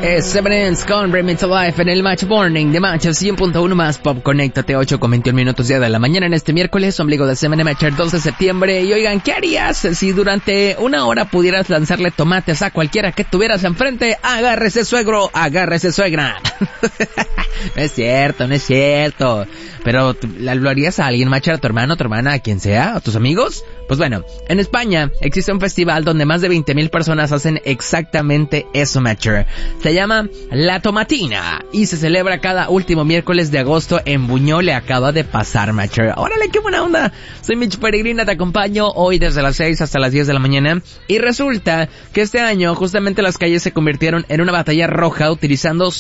Es Evidence con Bring Me to Life en el Match Morning de Match 100.1 más Pop. Conéctate 8:21 día de la mañana en este miércoles, ombligo de semana, Matcher 2 de septiembre. Y oigan, ¿qué harías si durante una hora pudieras lanzarle tomates a cualquiera que tuvieras enfrente? Agárrese suegro, agárrese suegra. No es cierto. Pero, ¿lo harías a alguien, Matcher, a tu hermano, a tu hermana, a quien sea, a tus amigos? Pues bueno, en España existe un festival donde más de 20,000 personas hacen exactamente eso, Matcher. Se llama La Tomatina y se celebra cada último miércoles de agosto en Buñol. Le acaba de pasar, Matcher. Órale, qué buena onda. Soy Mitch Peregrina, te acompaño hoy desde las 6 hasta las 10 de la mañana. Y resulta que este año justamente las calles se convirtieron en una batalla roja utilizando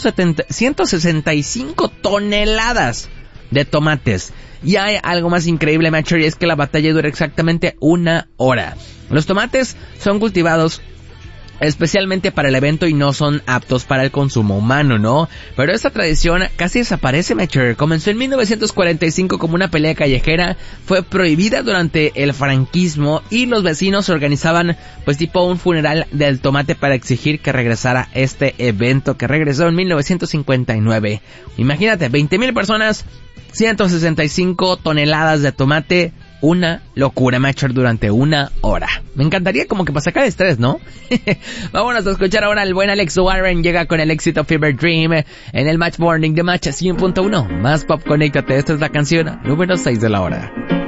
165 toneladas de tomates. Y hay algo más increíble, Matcher, y es que la batalla dura exactamente 1 hora. Los tomates son cultivados especialmente para el evento y no son aptos para el consumo humano, ¿no? Pero esta tradición casi desaparece, Matcher. Comenzó en 1945 como una pelea callejera, fue prohibida durante el franquismo y los vecinos organizaban pues tipo un funeral del tomate para exigir que regresara este evento que regresó en 1959. Imagínate, 20,000 personas, 165 toneladas de tomate. Una locura, Matcher, durante 1 hora. Me encantaría como que para sacar estrés, ¿no? Vámonos a escuchar ahora al buen Alex Warren. Llega con el éxito Fever Dream en el Match Morning de Match 100.1. Más Pop, conéctate. Esta es la canción número 6 de la hora.